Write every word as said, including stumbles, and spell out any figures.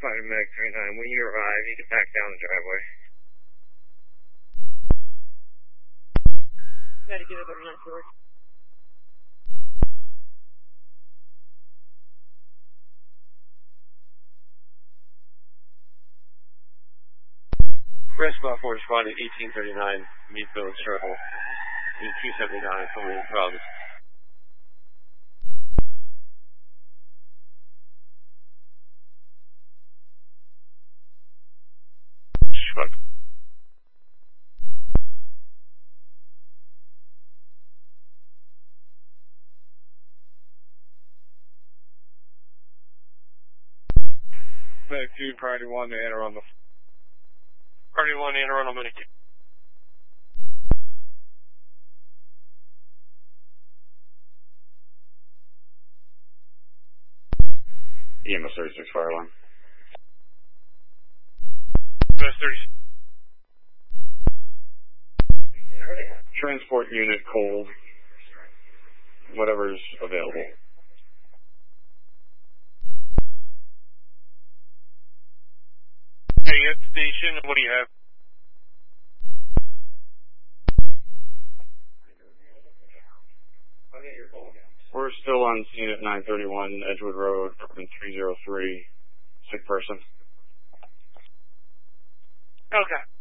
fighter Meg three nine, when you arrive, you can back down the driveway. Gotta get over to nine four. Response force responded eighteen thirty-nine, meet Village Circle, in two seventy-nine, coming in from Shrug. Back to priority one to enter on the Priority one, enter on a minute. E M S thirty-six fire alarm. E M S thirty-six. Transport unit cold. Whatever's available. Hey, at station, what do you have? We're still on scene at nine thirty-one Edgewood Road, three oh three, sick person. Okay.